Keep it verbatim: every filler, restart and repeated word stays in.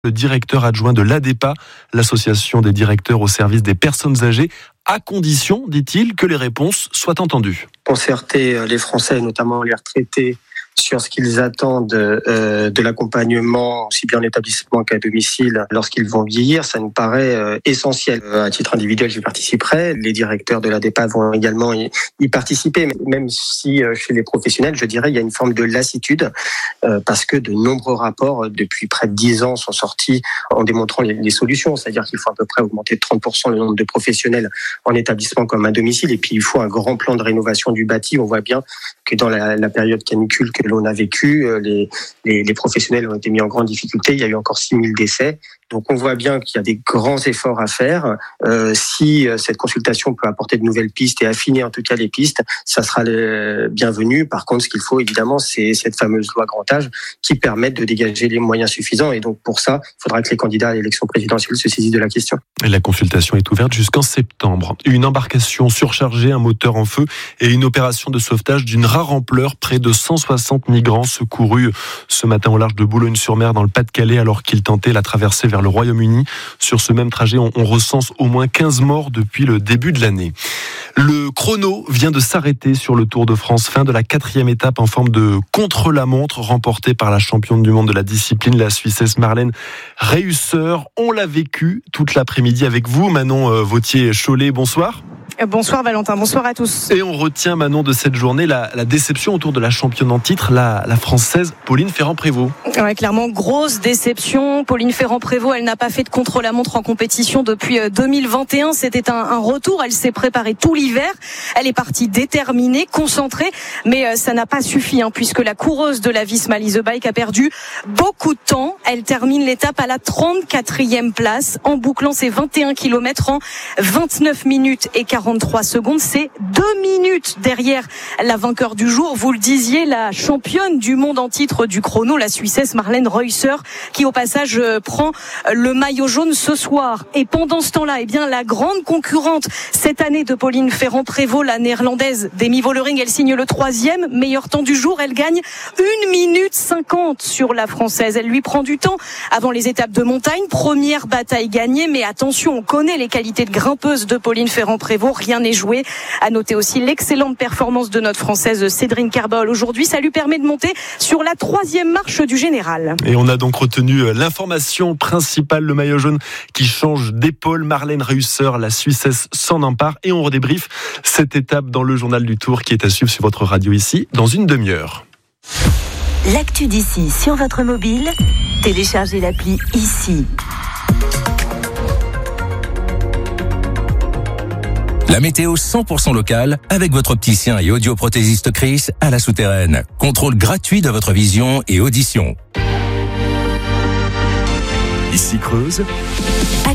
Le directeur adjoint de l'A D E P A, l'association des directeurs au service des personnes âgées, à condition, dit-il, que les réponses soient entendues. Concerter les Français, notamment les retraités, sur ce qu'ils attendent euh, de l'accompagnement, aussi bien en établissement qu'à domicile, lorsqu'ils vont vieillir, ça nous paraît euh, essentiel. Euh, à titre individuel, j'y participerai. Les directeurs de l'A D E P A vont également y, y participer, même si euh, chez les professionnels, je dirais, il y a une forme de lassitude, euh, parce que de nombreux rapports, depuis près de dix ans, sont sortis en démontrant les, les solutions. C'est-à-dire qu'il faut à peu près augmenter de trente pour cent le nombre de professionnels en établissement comme à domicile, et puis il faut un grand plan de rénovation du bâti. On voit bien que dans la, la période canicule que l'on a vécue, les, les, les professionnels ont été mis en grande difficulté. Il y a eu encore six mille décès. Donc on voit bien qu'il y a des grands efforts à faire. Euh, si cette consultation peut apporter de nouvelles pistes et affiner en tout cas les pistes, ça sera le bienvenu. Par contre, ce qu'il faut évidemment, c'est cette fameuse loi grand âge qui permette de dégager les moyens suffisants. Et donc pour ça, il faudra que les candidats à l'élection présidentielle se saisissent de la question. Et la consultation est ouverte jusqu'en septembre. Une embarcation surchargée, un moteur en feu et une opération de sauvetage d'une rare ampleur. Près de cent soixante migrants secourus ce matin au large de Boulogne-sur-Mer dans le Pas-de-Calais alors qu'ils tentaient la traversée vers le Royaume-Uni. Sur ce même trajet, on, on recense au moins quinze morts depuis le début de l'année. Le chrono vient de s'arrêter sur le Tour de France. Fin de la quatrième étape en forme de contre-la-montre remportée par la championne du monde de la discipline, la Suissesse Marlène Reusser. On l'a vécu toute l'après-midi avec vous, Manon Vauthier-Cholet. Bonsoir. Bonsoir Valentin, bonsoir à tous. Et on retient Manon de cette journée la, la déception autour de la championne en titre, la, la française Pauline Ferrand-Prévot. Ouais, clairement, grosse déception. Pauline Ferrand-Prévot, elle n'a pas fait de contre-la-montre en compétition depuis deux mille vingt et un. C'était un, un retour, elle s'est préparée tout l'hiver. Elle est partie déterminée, concentrée, mais ça n'a pas suffi, hein, puisque la coureuse de la Visma Lease Bike a perdu beaucoup de temps. Elle termine l'étape à la trente-quatrième place en bouclant ses vingt et un kilomètres en vingt-neuf minutes et quarante-trois secondes. C'est deux minutes derrière la vainqueur du jour. Vous le disiez, la championne du monde en titre du chrono, la Suissesse Marlène Reusser, qui au passage prend le maillot jaune ce soir. Et pendant ce temps-là, eh bien, la grande concurrente cette année de Pauline Ferrand-Prévot, la néerlandaise Demi Vollering, elle signe le troisième meilleur temps du jour. Elle gagne une minute cinquante sur la française. Elle lui prend du temps avant les étapes de montagne. Première bataille gagnée, mais attention, on connaît les qualités de grimpeuse de Pauline Ferrand-Prévot. Rien n'est joué. À noter aussi l'excellente performance de notre française Cédrine Kerbol aujourd'hui. Ça lui permet de monter sur la troisième marche du général. Et on a donc retenu l'information principale, le maillot jaune qui change d'épaule. Marlène Reusser, la Suissesse, s'en empare. Et on redébriefe cette étape dans le journal du Tour qui est à suivre sur votre radio ici dans une demi-heure. L'actu d'ici sur votre mobile, téléchargez l'appli ici. La météo cent pour cent locale avec votre opticien et audioprothésiste Chris à La Souterraine. Contrôle gratuit de votre vision et audition. Ici Creuse.